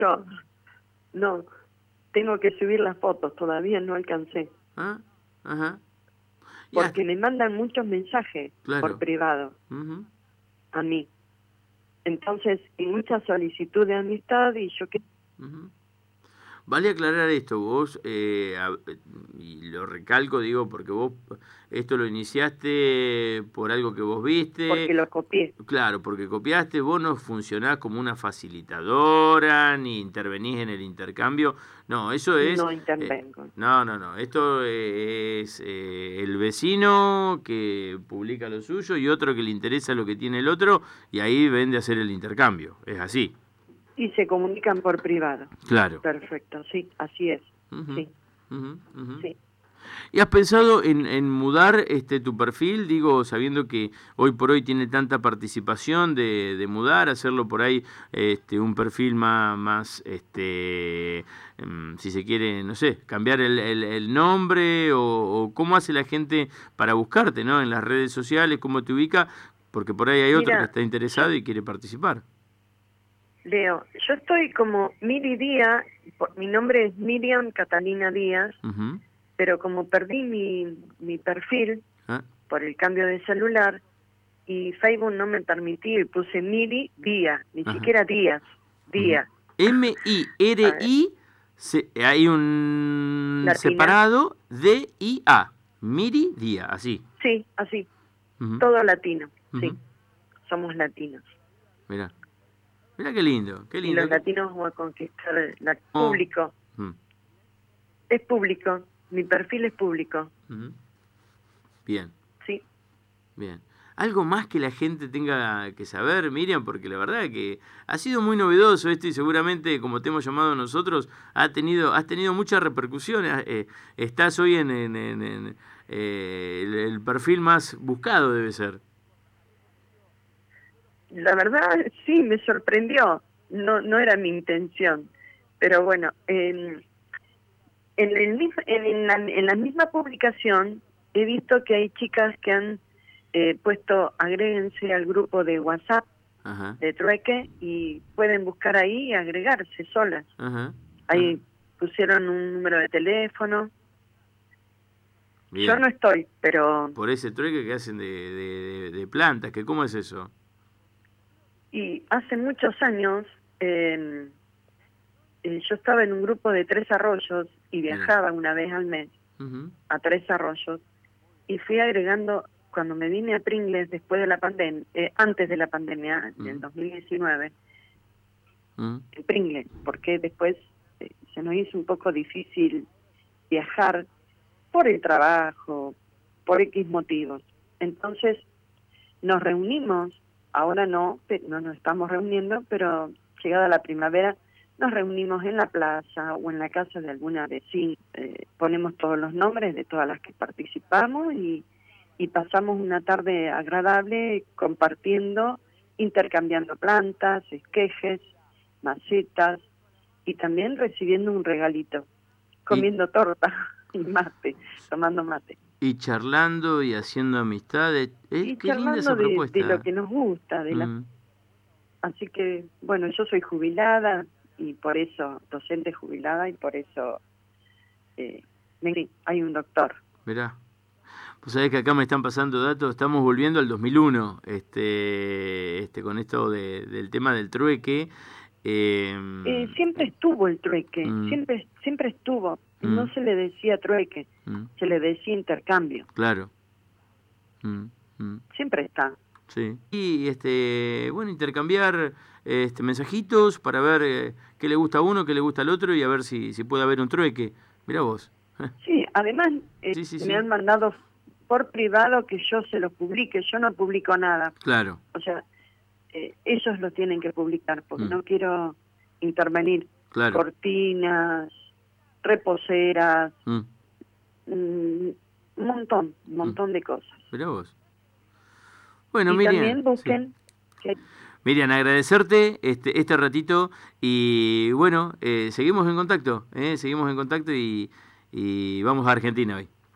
Yo no, tengo que subir las fotos, todavía no alcancé. ¿Ah? Ajá. Porque me mandan muchos mensajes por Claro. privado Ujú. a mí. Entonces, y mucha solicitud de amistad y yo que... Ujú. Vale aclarar esto, vos, y lo recalco, digo, porque vos esto lo iniciaste por algo que vos viste, Porque lo copié. claro, porque copiaste, vos no funcionás como una facilitadora, ni intervenís en el intercambio, no, eso es, No intervengo. no, esto es el vecino que publica lo suyo y otro que le interesa lo que tiene el otro, y ahí ven de hacer el intercambio, es así. Y se comunican por privado. Claro. Perfecto, sí, así es. Ujú, Sí, ujú, ujú. sí. ¿Y has pensado en mudar tu perfil? Digo, sabiendo que hoy por hoy tiene tanta participación de mudar, hacerlo por ahí un perfil más, si se quiere, no sé, cambiar el nombre o cómo hace la gente para buscarte, ¿no? En las redes sociales, cómo te ubica, porque por ahí hay otro que Mira, está interesado yo, y quiere participar. Leo, yo estoy como Miri Díaz, mi nombre es Miriam Catalina Díaz, Ujú. pero como perdí mi perfil Ah, por el cambio de celular y Facebook no me permitió y puse Miri Díaz, ni ajá. siquiera Díaz, Ujú. Díaz. A ver, MIRI, hay un latina, separado DIA. Miri Día, así. sí, así, Ujú, todo latino, ujú. sí, somos latinos. Mirá, mirá qué lindo, qué Y los lindo. latinos vamos a conquistar el Oh, público, mm, es público, mi perfil es público, ujú. Bien, sí. bien. Algo más que la gente tenga que saber, Miriam, porque la verdad que ha sido muy novedoso esto y seguramente, como te hemos llamado nosotros, has tenido muchas repercusiones. Estás hoy en el perfil más buscado, debe ser. La verdad, sí, me sorprendió. No era mi intención. Pero bueno, en la misma publicación he visto que hay chicas que han puesto, agréguense al grupo de WhatsApp Ajá, de Trueque y pueden buscar ahí y agregarse solas. ajá, ajá. Ahí pusieron un número de teléfono. Yo Bien. no estoy, pero... Por ese trueque que hacen de plantas, que ¿cómo es eso? Y hace muchos años... eh, yo estaba en un grupo de 3 Arroyos y Mira. viajaba una vez al mes Ujú, a 3 Arroyos y fui agregando, cuando me vine a Pringles después de la pandemia, antes de la pandemia, en el ujú, 2019, ujú, en Pringles, porque después se nos hizo un poco difícil viajar por el trabajo, por X motivos. Entonces nos reunimos, ahora no nos estamos reuniendo, pero llegada la primavera nos reunimos en la plaza o en la casa de alguna vecina, ponemos todos los nombres de todas las que participamos y pasamos una tarde agradable compartiendo, intercambiando plantas, esquejes, macetas y también recibiendo un regalito, Y, comiendo torta y mate, tomando mate. y charlando y haciendo amistades. Y Qué linda esa charlando de lo propuesta. que nos gusta, Mm. así que, bueno, yo soy jubilada y por eso, docente jubilada y por eso eh, hay un doctor. Mirá. Pues sabés que acá me están pasando datos, estamos volviendo al 2001, con esto del tema del trueque. Eh, Siempre estuvo el trueque, mm, siempre estuvo. No mm, se le decía trueque, mm, se le decía intercambio. claro. Mm, mm. Siempre está. Sí. Y bueno, intercambiar mensajitos para ver qué le gusta a uno, qué le gusta al otro y a ver si puede haber un trueque. Mirá vos. Sí, además Sí, sí, me sí. han mandado por privado que yo se los publique, yo no publico nada. Claro. O sea, ellos lo tienen que publicar porque Mm, no quiero intervenir. claro. Cortinas, reposeras, Mm, un un mm. montón de cosas. Mirá vos. Bueno, Y Miriam, también sí. busquen, que, Miriam, agradecerte este ratito y bueno, seguimos en contacto, seguimos en contacto y vamos a Argentina hoy.